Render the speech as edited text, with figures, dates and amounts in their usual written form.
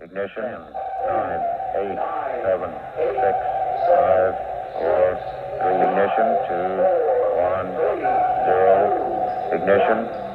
Ignition. 9, 8, 7, 6, 5, 4, 3. Ignition. 2, 1, 0. Ignition.